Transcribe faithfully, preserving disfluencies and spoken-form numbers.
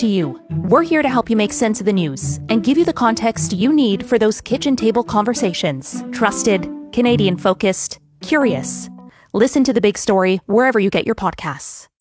to you. We're here to help you make sense of the news and give you the context you need for those kitchen table conversations. Trusted, Canadian-focused, curious. Listen to The Big Story wherever you get your podcasts.